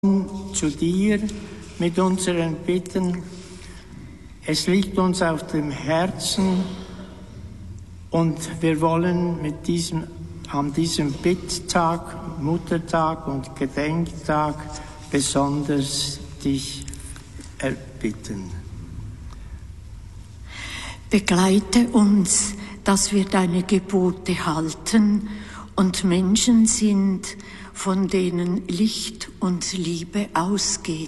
zu dir mit unseren Bitten. Es liegt uns auf dem Herzen und wir wollen an diesem Bitttag, Muttertag und Gedenktag besonders dich erbitten. Begleite uns, dass wir deine Gebote halten und Menschen sind, von denen Licht und Liebe ausgeht.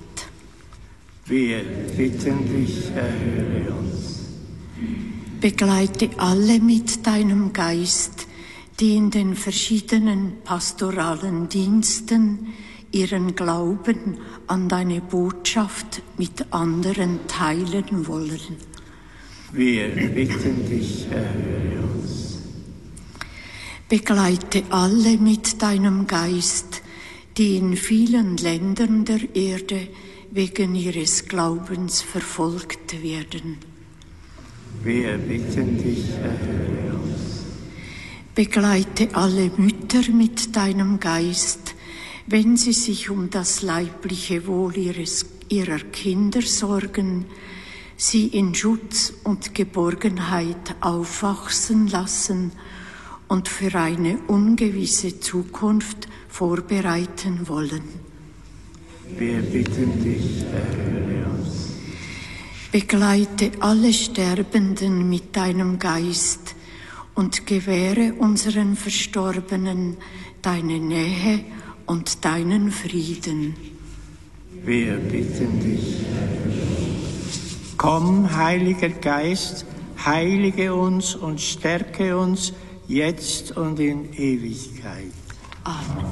Wir bitten dich, erhöre uns. Begleite alle mit deinem Geist, die in den verschiedenen pastoralen Diensten ihren Glauben an deine Botschaft mit anderen teilen wollen. Wir bitten dich, erhöre uns. Begleite alle mit deinem Geist, die in vielen Ländern der Erde wegen ihres Glaubens verfolgt werden. Wir bitten dich, erhöre uns. Begleite alle Mütter mit deinem Geist, wenn sie sich um das leibliche Wohl ihrer Kinder sorgen, sie in Schutz und Geborgenheit aufwachsen lassen und für eine ungewisse Zukunft vorbereiten wollen. Wir bitten dich, erhöre uns. Begleite alle Sterbenden mit deinem Geist und gewähre unseren Verstorbenen deine Nähe und deinen Frieden. Wir bitten dich, erhöre uns. Komm, Heiliger Geist, heilige uns und stärke uns jetzt und in Ewigkeit. Amen.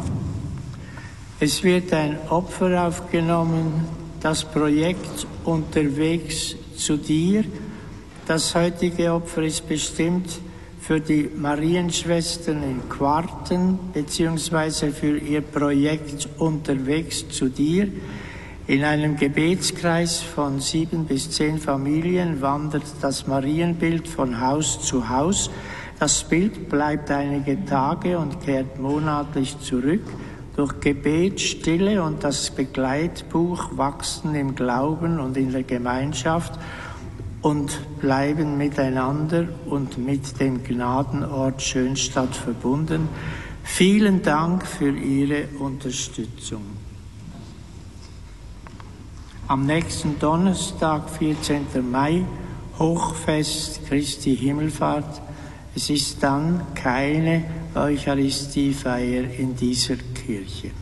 Es wird ein Opfer aufgenommen, das Projekt Unterwegs zu dir. Das heutige Opfer ist bestimmt für die Marienschwestern in Quarten beziehungsweise für ihr Projekt Unterwegs zu dir. In einem Gebetskreis von 7 bis 10 Familien wandert das Marienbild von Haus zu Haus. Das Bild bleibt einige Tage und kehrt monatlich zurück. Durch Gebet, Stille und das Begleitbuch wachsen im Glauben und in der Gemeinschaft und bleiben miteinander und mit dem Gnadenort Schönstatt verbunden. Vielen Dank für Ihre Unterstützung. Am nächsten Donnerstag, 14. Mai, Hochfest Christi Himmelfahrt. Es ist dann keine Eucharistiefeier in dieser Kirche.